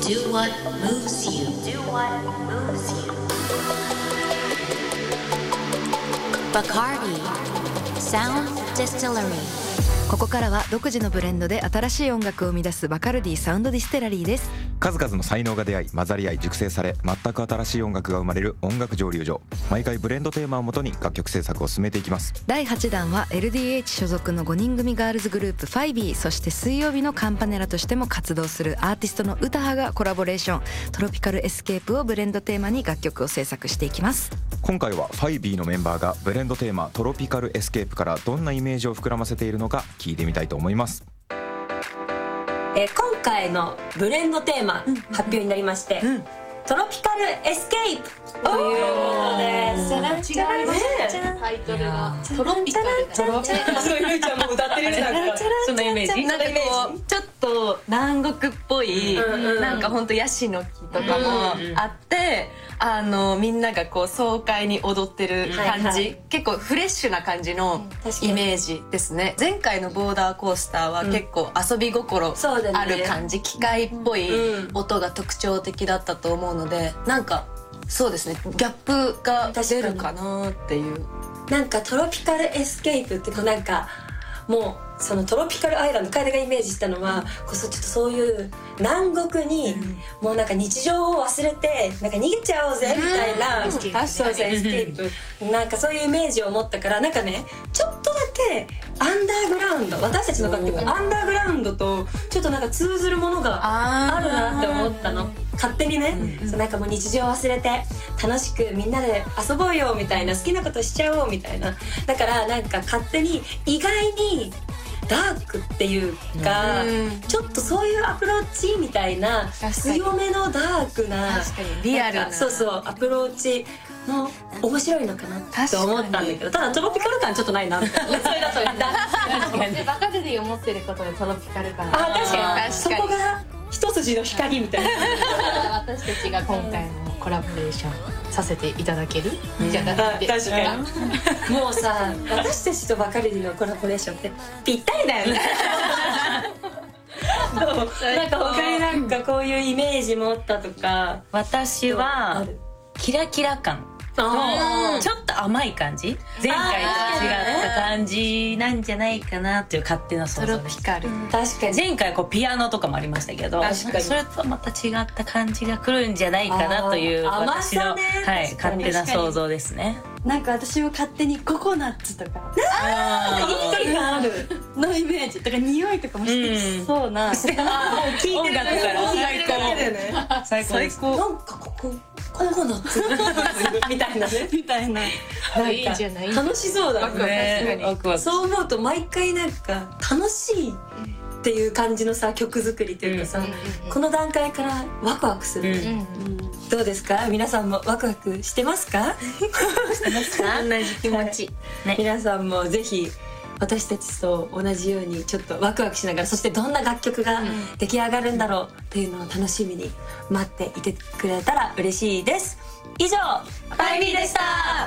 Do what moves you. Do what moves you. Bacardi Sound Distillery。 ここからは独自のブレンドで新しい音楽を生み出すバカルディサウンドディステラリーです。 数々の才能が出会い混ざり合い熟成され、全く新しい音楽が生まれる音楽蒸留所。毎回ブレンドテーマをもとに楽曲制作を進めていきます。 第8弾は LDH 所属の5人組ガールズグループファイビー、そして水曜日のカンパネラとしても活動するアーティストのウタハがコラボレーション、トロピカルエスケープをブレンドテーマに楽曲を制作していきます。 今回はファイビーのメンバーがブレンドテーマトロピカルエスケープからどんなイメージを膨らませているのか聞いてみたいと思います。 今回のブレンドテーマ発表になりまして、トロピカルエスケープというものです。 違いますね、タイトルがトロピカルだ。 そういうちゃんも歌ってるじゃん。 そのイメージなんかこうちょっと南国っぽい、なんかほんとヤシの木とかもあって、みんながこう爽快に踊ってる感じ、結構フレッシュな感じのイメージですね。前回のボーダーコースターは結構遊び心ある感じ、機械っぽい音が特徴的だったと思うので、なんかそうですね、ギャップが出るかなっていう。 なんかトロピカルエスケープってこうなんかもうそのトロピカルアイランド、楓がイメージしたのはこうちょっとそういう南国にもうなんか日常を忘れてなんか逃げちゃおうぜみたいな、そうそうエスケープ、なんかそういうイメージを持ったから、なんかねちょっとだけアンダーグラウンド、私たちの楽曲アンダーグラウンドとちょっとなんか通ずるものがあるなって思ったの、勝手にね。そうなんかもう日常を忘れて楽しくみんなで遊ぼうよみたいな、好きなことしちゃおうみたいな、だからなんか勝手に意外にダークっていうか、ちょっとそういうアプローチみたいな強めのダークな、 確かにリアルな、 そうそうアプローチの面白いのかなって思ったんだけど、ただトロピカル感ちょっとないなみたいな。それだとでバカルディを持ってることでトロピカル感。 確かにそこが一筋の光みたいな。 私たちが今回のコラボレーションさせていただけるじゃなくて、 確かにもうさ、私たちとバカルディのコラボレーションってぴったりだよね。なんか他になんかこういうイメージ持ったとか。 私はキラキラ感とちょっと甘い感じ、前回と違った感じなんじゃないかなっていう勝手な想像です。 確かに前回こうピアノとかもありましたけど、それとまた違った感じが来るんじゃないかなという私の、勝手な想像ですね。 なんか私も勝手にココナッツとかいい距離感あるのイメージとか匂いとかもしてきそうな、 聞いてる音楽から最高。 なんかここココナッツみたいなね、 みたいな、 いいじゃない。 楽しそうだね。そう思うと毎回なんか楽しいっていう感じのさ曲作りというかさ、この段階からワクワクする。どうですか、皆さんもワクワクしてますか？してますか？ 同じ気持ち。 皆さんもぜひ私たちと同じようにちょっとワクワクしながら、そしてどんな楽曲が出来上がるんだろうっていうのを楽しみに待っていてくれたら嬉しいです。以上、ファイビーでした。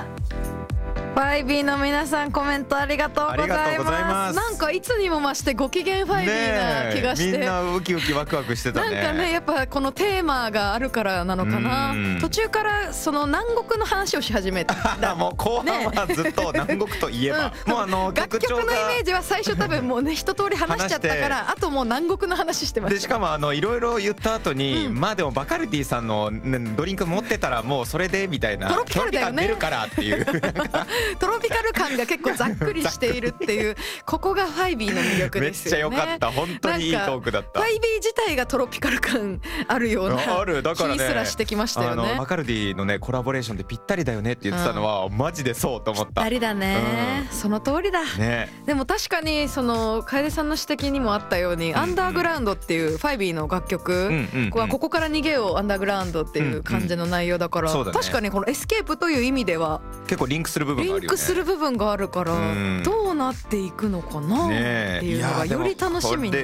ファイビーの皆さんコメントありがとうございます。 ありがとうございます。 なんかいつにも増してご機嫌ファイビーな気がして、 みんなウキウキワクワクしてたね。 なんかね、やっぱこのテーマがあるからなのかな。途中からその南国の話をし始めた。 もう後半はずっと南国といえば、もう楽曲のイメージは最初多分もうね一通り話しちゃったから、あともう南国の話してました。 でしかもいろいろ言った後に、まあでもバカルディさんのドリンク持ってたらもうそれでみたいな、 トロピカルだよね、 出るからっていうトロピカル感が結構ざっくりしているっていうここがファイビーの魅力ですよね。 めっちゃ良かった、本当にいいトークだった。 ファイビー自体がトロピカル感あるような気すらしてきましたよね。 バカルディのねコラボレーションでぴったりだよねって言ってたのは、マジでそうと思った。 ぴったりだね、その通りだ、でも確かにその楓さんの指摘にもあったように、アンダーグラウンドっていうファイビーの楽曲はここから逃げようアンダーグラウンドっていう感じの内容だから、確かにこのエスケープという意味では結構リンクする部分があるよね。 リンクする部分があるから、どうなっていくのかなっていうのがより楽しみに。